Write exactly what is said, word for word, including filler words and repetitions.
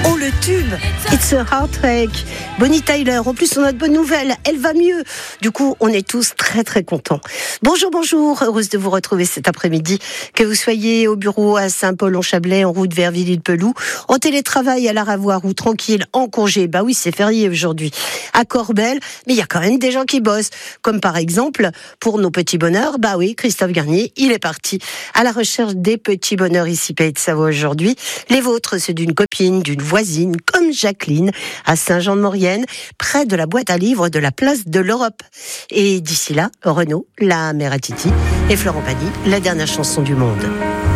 Oh, le tube, It's a Heartbreak. Bonnie Tyler, en plus on a de bonnes nouvelles, elle va mieux. Du coup, on est tous très très contents. Bonjour, bonjour, heureuse de vous retrouver cet après-midi. Que vous soyez au bureau à Saint-Paul-en-Chablais, en route vers Villy-le-Pelou, en télétravail à la Ravoire ou tranquille, en congé. Bah oui, c'est férié aujourd'hui. À Corbel, mais il y a quand même des gens qui bossent. Comme par exemple, pour nos petits bonheurs, bah oui, Christophe Garnier, il est parti à la recherche des petits bonheurs ici, Pays de Savoie aujourd'hui. Les vôtres, ceux d'une copine, d'une voisine, comme Jacqueline, à Saint-Jean-de-Maurienne, près de la boîte à livres de la place de l'Europe. Et d'ici là, Renaud, la mère à Titi, et Florent Pagny, la dernière chanson du monde.